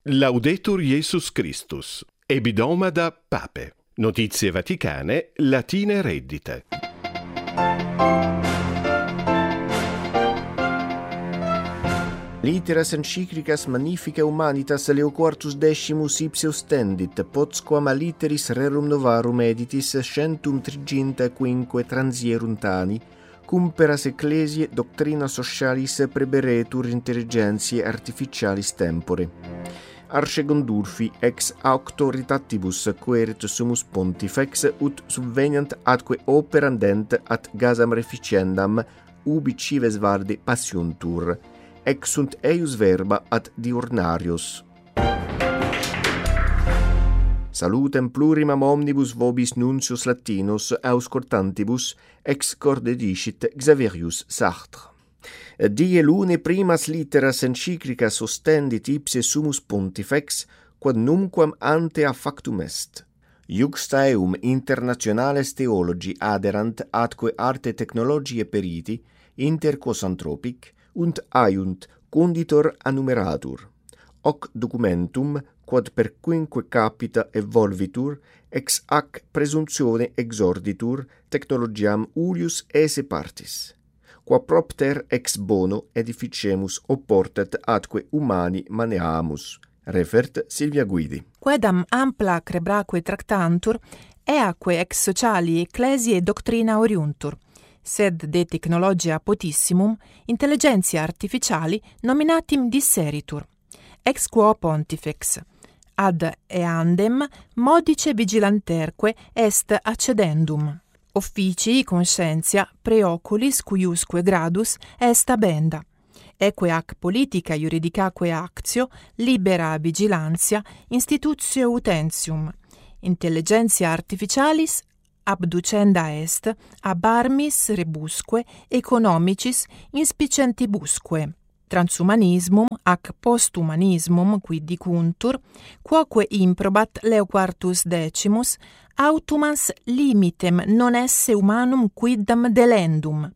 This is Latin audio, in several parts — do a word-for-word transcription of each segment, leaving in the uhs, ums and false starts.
Laudetur Jesus Christus. Ebidomada Pape. Notizie Vaticane, latine reddite. Litteras encyclicas magnifica humanitas Leo quartus decimus ipse ostendit, potsquam a litteris rerum novarum editis centum triginta quinque transierunt anni, cum per as ecclesiae doctrina socialis preberetur intelligentiae artificialis tempore. Arce Gondulfi ex auctoritatibus querit sumus pontifex ut subveniant atque operandent ad gasam reficiendam ubi cives valde passiontur. Ex sunt eius verba ad diurnarios. Salutem plurimam omnibus vobis nuncius latinos auscultantibus ex corde dicit Xaverius Sartre. Die lune primas litteras encyclicas ostendit ipse sumus pontifex quod numquam ante a factum est. Iuxta eum internationales theologi aderant atque arte technologiae periti inter quos anthropic und aiunt conditor annumeratur. Hoc documentum, quod per quinque capita evolvitur, ex hac presumptione exorditur technologiam ulius esse partis. Qua propter ex bono edificemus oportet atque humani maneamus. Refert Silvia Guidi. Quedam ampla crebraque tractantur, eaque ex sociali ecclesiae doctrina oriuntur, sed de technologia potissimum intelligentia artificiali nominatim disseritur. Ex quo pontifex ad eandem modice vigilanterque est accedendum. Officii conscientia preoculis cuiusque gradus est abenda. Eque ac politica iuridicaque actio libera vigilantia institutio utentium. Intelligentia artificialis abducenda est ab armis rebusque economicis inspicentibusque. Transhumanismum ac posthumanismum quid dicuntur, quoque improbat Leo quartus decimus, autumans limitem non esse humanum quidam delendum,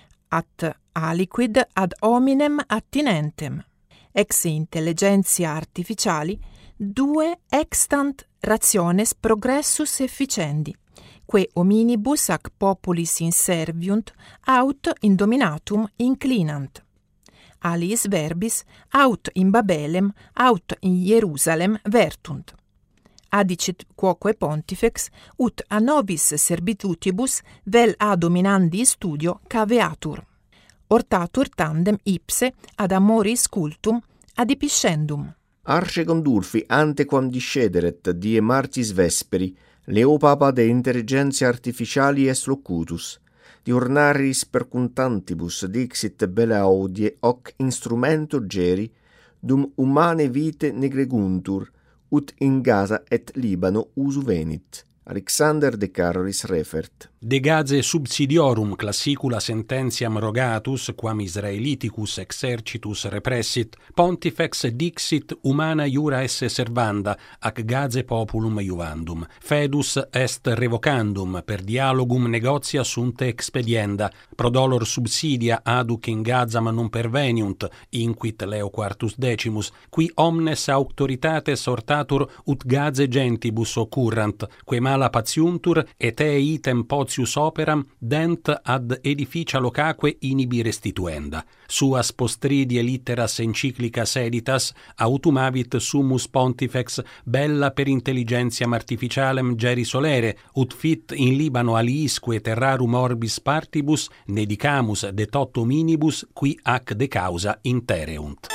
at aliquid ad hominem attinentem. Ex intelligentia artificiali, due extant rationes progressus efficendi, que hominibus ac populis inserviunt, aut in dominatum inclinant. Aliis verbis aut in Babelem, aut in Hierusalem vertunt. Adicit quoque pontifex, ut a nobis servitutibus vel a dominandi studio caveatur. Ortatur tandem ipse ad amoris cultum adipiscendum. Arce Gondulfi antequam discederet die martis vesperi, Leo Papa de intelligentia artificiali est locutus. Diurnaris percuntantibus dixit bella audie hoc instrumento geri, dum humane vite negreguntur, ut in Gaza et Libano usu venit. Alexander de Carolis refert. De Gazae subsidiorum classicula sententiam rogatus, quam Israeliticus exercitus repressit, pontifex dixit humana iura esse servanda, ac Gazae populum iuvandum. Fedus est revocandum, per dialogum negotia sunt expedienda, prodolor subsidia aduc in Gazam non perveniunt, inquit Leo quartus decimus, qui omnes auctoritates ortatur ut Gazae gentibus occurrant, que mala patiuntur, et e item potius operam dent ad edificia locaque inibi restituenda. Suas postridie litteras encyclicas editas autumavit summus pontifex bella per intelligentiam artificialem geri solere, ut fit in Libano aliisque terrarum orbis partibus nedicamus de tot hominibus qui ac de causa intereunt.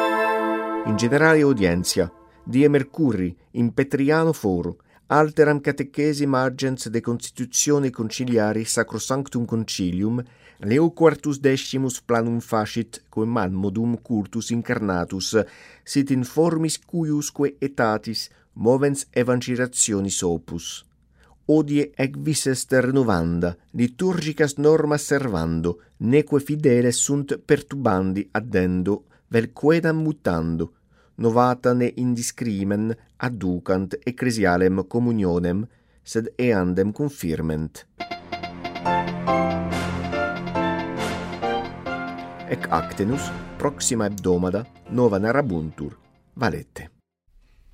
In generale audientia, die Mercuri, in Petriano foro, alteram catechesim agens de constitutione conciliari Sacrosanctum Concilium, Leo quartus decimus planum facit, quem modum cultus incarnatus, sit in formis cuiusque etatis movens evangelationis opus. Odie ec vis est renovanda, liturgicas normas servando, neque fideles sunt pertubandi addendo, vel quedam mutando, novata ne indiscrimen adducant ecclesialem communionem, sed eandem confirment. Ec actenus, proxima hebdomada, nova narrabuntur, valete.